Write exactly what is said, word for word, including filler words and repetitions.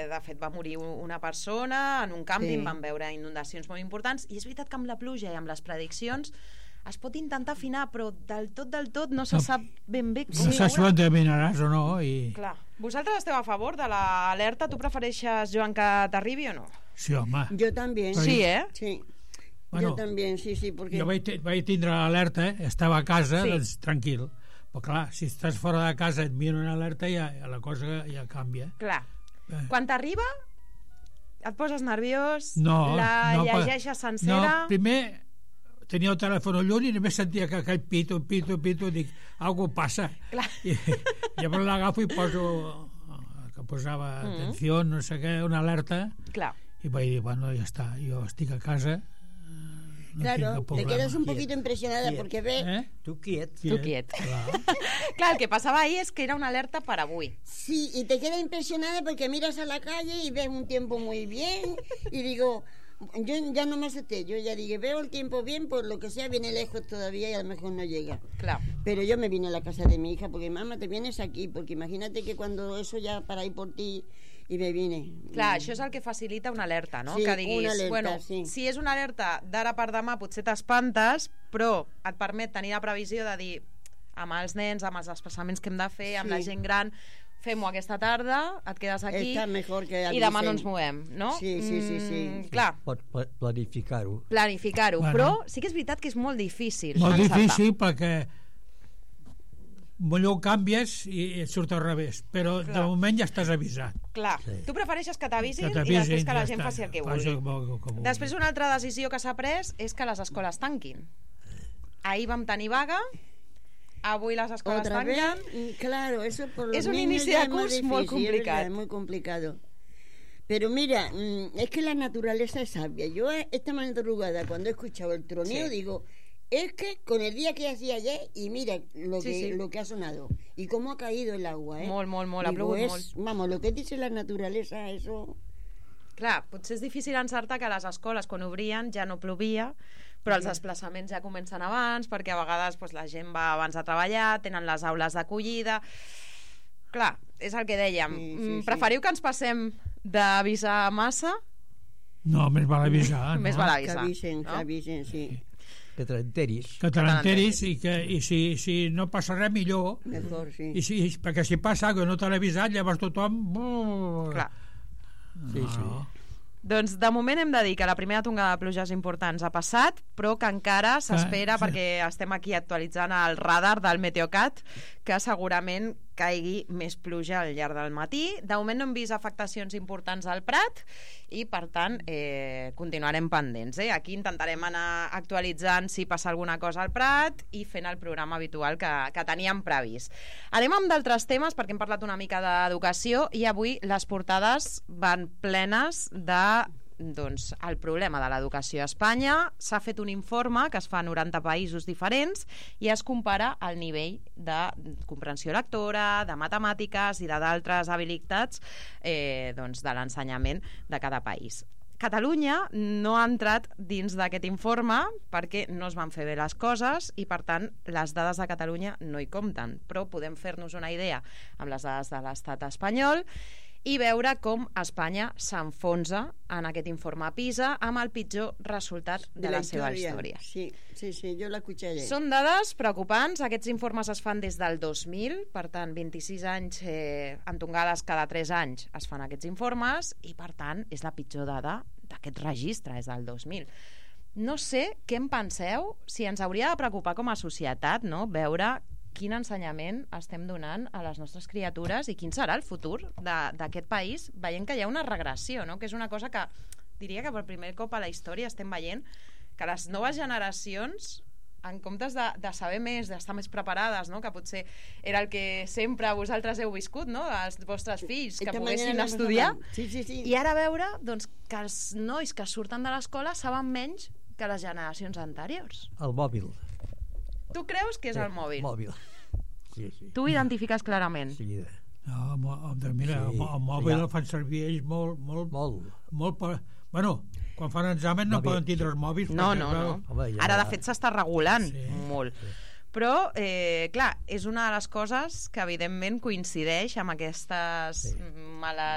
de fet va morir una persona en un càmping, Sí. van veure inundacions molt importants, i és veritat que amb la pluja i amb les prediccions es pot intentar afinar, però del tot, del tot no se No. sap ben bé com No saps si ho endevinaràs o no. I... Clar. Vosaltres esteu a favor de l'alerta? Tu prefereixes, Joan, que t'arribi o no? Sí, home. Yo también. Sí, eh? Sí. Bueno, yo también, sí, sí, porque... Jo vaig, te- vaig tindre l'alerta, eh? Estava a casa, Sí. doncs tranquil. Però clar, si estàs fora de casa et envien una alerta, ja, ja la cosa ja canvia. Clar. Eh. Quan t'arriba, et poses nerviós, No, la no, pa- llegeixes sencera... No, primer tenia el telèfon lluny i només sentia que aquell pito, pito, pito, dic, algo passa. Clar. I llavors l'agafo i poso, que posava Mm. atenció, no sé què, una alerta, Clar. i vaig dir, bueno, ja està, jo estic a casa, no Claro, tinc cap te problema. quedas un poquito impresionada Quiet. porque ves... Eh? Tu quiet. Tu quiet. Clar. Clar, el que passava ahir és que era una alerta per avui. Sí, y te quedas impresionada porque miras a la calle y ves un tiempo muy bien y digo, yo ya no me asusté, yo ya dije, veo el tiempo bien, por lo que sea viene lejos todavía y a lo mejor no llega. Clar. Pero yo me vine a la casa de mi hija porque, mamá, te vienes aquí, porque imagínate que cuando eso ya para ir por ti y me vine. Clar, això és el que facilita una alerta, no? Sí, que diguis, una alerta, bueno, sí. si és una alerta d'ara per demà potser t'espantes, però et permet tenir la previsió de dir amb els nens, amb els desplaçaments que hem de fer, amb Sí. la gent gran, fem-ho aquesta tarda, et quedes aquí Està mejor que i demà no avisen. ens movem, no? Sí, sí, sí, sí. Mm, clar, Pot pla- planificar-ho. planificar-ho, Bueno. però sí que és veritat que és molt difícil. Molt encertar. difícil perquè millor ho canvies i et surt al revés, però Clar. de moment ja estàs avisat. Clar, Sí. tu prefereixes que t'avisin Que i t'avisin, després que la ja gent està. faci el que Faci vulgui. el que- que vulgui. Després, una altra decisió que s'ha pres és que les escoles tanquin. Ahir vam tenir vaga, avui les escoles Otra vez, tanquen. mm, claro, eso por los Es un niños inicio ya de es muy curso muy difícil, es verdad, complicado. es muy complicado. Pero mira, mm, es que la naturaleza es sabia. Yo eh, esta madrugada, cuando he escuchado el troneo, Sí. digo, es que con el día que hacía ayer, y mira lo, Sí, que, sí. lo que ha sonado, y cómo ha caído el agua, ¿eh? Molt, molt, molt, ha Digo, plogut es- molt. Vamos, lo que dice la naturaleza, eso... Clar, potser és difícil encertar que a les escoles, quan obrien, ja no plovia, però els desplaçaments ja comencen abans, perquè a vegades doncs, la gent va abans a treballar, tenen les aules d'acollida... Clar, és el que dèiem. Sí, sí, Mm, sí. Preferiu que ens passem d'avisar massa? No, més val avisar. Més no? val Que avisar. avisen, que no? avisen, sí. Que te n'enteris. Que te n'enteris i, que, i si, si no passa res, millor. Mejor, sí. I si, perquè si passa que no te l'ha avisat, llavors tothom... Clar. Sí, sí. No. Doncs de moment hem de dir que la primera tongada de pluges importants ha passat, però que encara s'espera, Ah, sí. perquè estem aquí actualitzant el radar del Meteocat, que segurament caigui més pluja al llarg del matí. De moment no hem vist afectacions importants al Prat i, per tant, eh, continuarem pendents. Eh? Aquí intentarem anar actualitzant si passa alguna cosa al Prat i fent el programa habitual que, que teníem previst. Anem amb d'altres temes, perquè hem parlat una mica d'educació i avui les portades van plenes de doncs, el problema de l'educació a Espanya. S'ha fet un informe que es fa a noranta països diferents i es compara el nivell de comprensió lectora, de matemàtiques i de d'altres habilitats eh, doncs, de l'ensenyament de cada país. Catalunya no ha entrat dins d'aquest informe perquè no es van fer bé les coses i, per tant, les dades de Catalunya no hi compten, però podem fer-nos una idea amb les dades de l'estat espanyol i veure com Espanya s'enfonsa en aquest informe PISA amb el pitjor resultat de, la, la seva història. Sí, sí, sí, yo la escuché ayer. Són dades preocupants. Aquests informes es fan des del dos mil, per tant, vint-i-sis anys eh, en tongades cada tres anys es fan aquests informes i, per tant, és la pitjor dada d'aquest registre, és del dos mil. No sé què en penseu, si ens hauria de preocupar com a societat, no?, veure quin ensenyament estem donant a les nostres criatures i quin serà el futur d'aquest país, veient que hi ha una regressió, no?, que és una cosa que diria que per primer cop a la història estem veient que les noves generacions, en comptes de, de saber més, d'estar més preparades, no?, que potser era el que sempre vosaltres heu viscut, no?, els vostres fills, que Esta poguessin mañana estudiar, sí, sí, sí. i ara veure doncs, que els nois que surten de l'escola saben menys que les generacions anteriors. El mòbil. Tu creus que és el mòbil? Mòbil. Sí, sí. Tu ho identifiques clarament. Sí, No, mo- doncs mira, Sí, el, mo- el mòbil ja. el fan servir ells molt, molt, molt. molt per... Bueno, quan fan examen no Mòbil. poden tindre els mòbils. No, perquè, no, clar, no. Home, ja- Ara, de fet, s'està regulant Sí. molt. Però, eh, clar, és una de les coses que, evidentment, coincideix amb aquestes Sí. males